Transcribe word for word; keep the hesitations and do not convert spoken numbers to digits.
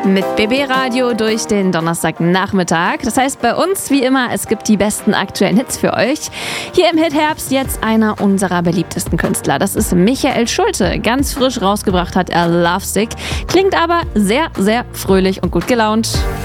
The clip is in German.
Mit B B Radio durch den Donnerstagnachmittag. Das heißt bei uns wie immer, es gibt die besten aktuellen Hits für euch. Hier im Hitherbst jetzt einer unserer beliebtesten Künstler. Das ist Michael Schulte. Ganz frisch rausgebracht hat er Lovesick. Klingt aber sehr, sehr fröhlich und gut gelaunt.